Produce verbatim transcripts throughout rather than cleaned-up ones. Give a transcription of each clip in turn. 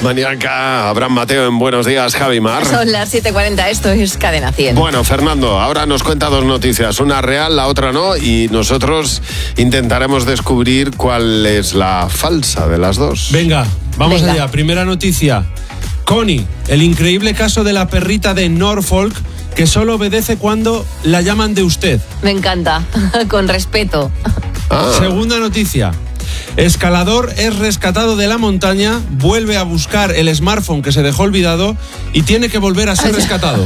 Maníaca, Abraham Mateo en Buenos Días, Javi Mar. Son las siete cuarenta, esto es Cadena cien. Bueno, Fernando, ahora nos cuenta dos noticias, una real, la otra no, y nosotros intentaremos descubrir cuál es la falsa de las dos. Venga, vamos Venga. allá. Primera noticia. Connie, el increíble caso de la perrita de Norfolk que solo obedece cuando la llaman de usted. Me encanta, con respeto. Ah. Segunda noticia. Escalador es rescatado de la montaña, vuelve a buscar el smartphone que se dejó olvidado y tiene que volver a ser rescatado.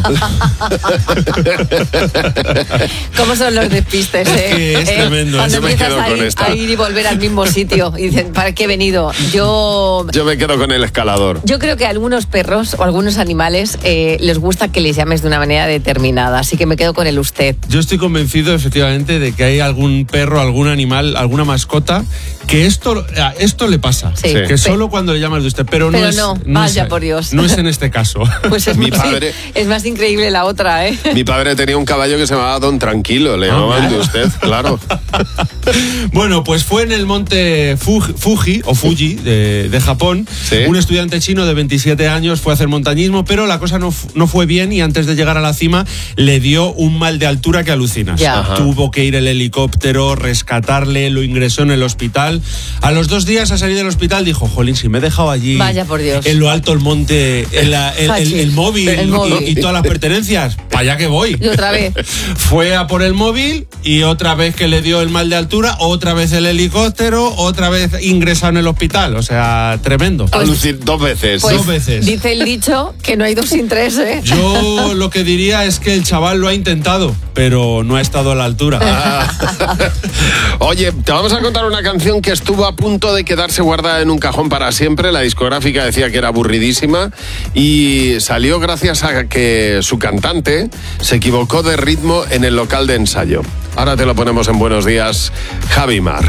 ¿Cómo son los despistes, eh? Es que es Eh, tremendo. Cuando Yo me empiezas quedo a con ir, esta. a ir y volver al mismo sitio y dicen, ¿para qué he venido? Yo... Yo me quedo con el escalador. Yo creo que a algunos perros o algunos animales eh, les gusta que les llames de una manera determinada, así que me quedo con el usted. Yo estoy convencido, efectivamente, de que hay algún perro, algún animal, alguna mascota que esto, esto le pasa. Sí. Sí. Que solo cuando le llamas de usted, pero, Pero no es... no, es- vaya por Dios. No es en este caso. Pues es, Mi más, padre- es más increíble la otra, ¿eh? Mi padre tenía un caballo que se llamaba Don Tranquilo, le llamaban de usted, claro. Bueno, pues fue en el monte Fuji, Fuji o Fuji de, de Japón. Sí. Un estudiante chino de veintisiete años fue a hacer montañismo, pero la cosa no, fu- no fue bien y antes de llegar a la cima le dio un mal de altura que alucinas. Ya. Ajá. Tuvo que ir el helicóptero, rescatarle, lo ingresó en el hospital. A los dos días a salir del hospital dijo, jolín, si me he dejado allí Vaya por Dios. en lo alto el monte, el, el- el- el móvil, El y- móvil. Y, todas las pertenencias, para allá que voy. Y otra vez. Fue a por el móvil y otra vez que le dio el mal de altura, otra vez el helicóptero, otra vez ingresado en el hospital. O sea, tremendo. Alucin- dos veces. Pues Dos veces. dice el dicho que no hay dos sin tres, ¿eh? Yo lo que diría es que el chaval lo ha intentado, pero no ha estado a la altura. Ah. Oye, te vamos a contar una canción que estuvo a punto de quedarse guardada en un cajón para siempre. La discográfica decía que era aburridísima y salió gracias a que su cantante se equivocó de ritmo en el local de ensayo. Ahora te lo ponemos en Buenos Días, Javi Mar.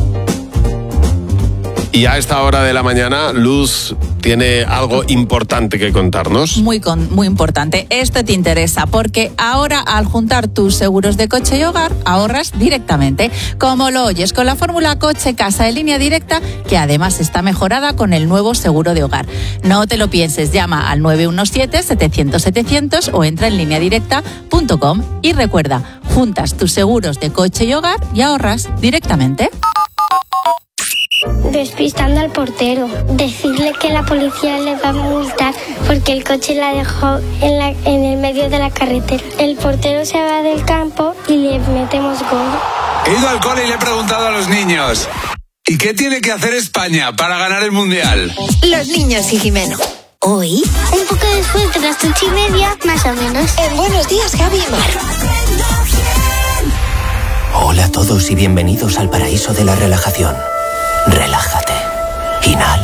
Y a esta hora de la mañana, Luz tiene algo importante que contarnos. Muy, con, muy importante. Esto te interesa porque ahora al juntar tus seguros de coche y hogar ahorras directamente. Como lo oyes, con la fórmula Coche Casa de Línea Directa, que además está mejorada con el nuevo seguro de hogar. No te lo pienses, llama al nueve uno siete, setecientos, setecientos o entra en línea directa punto com y recuerda, juntas tus seguros de coche y hogar y ahorras directamente. Despistando al portero. Decirle que la policía le va a multar porque el coche la dejó en, la, en el medio de la carretera. El portero se va del campo y le metemos gol. He ido al cole y le he preguntado a los niños, ¿y qué tiene que hacer España para ganar el Mundial? Los niños y Jimeno. Hoy, un poco después de las ocho y media, más o menos. En Buenos Días, Javi y Mar. Hola a todos y bienvenidos al paraíso de la relajación. Relájate, inhala